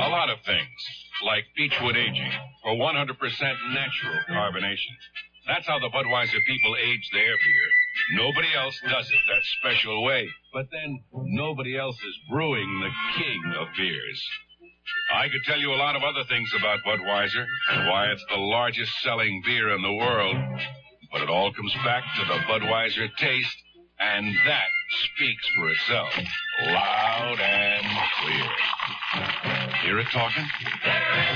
A lot of things, like Beechwood Aging, for 100% natural carbonation. That's how the Budweiser people age their beer. Nobody else does it that special way. But then, nobody else is brewing the king of beers. I could tell you a lot of other things about Budweiser and why it's the largest selling beer in the world. But it all comes back to the Budweiser taste, and that speaks for itself, loud and clear. Hear it talking?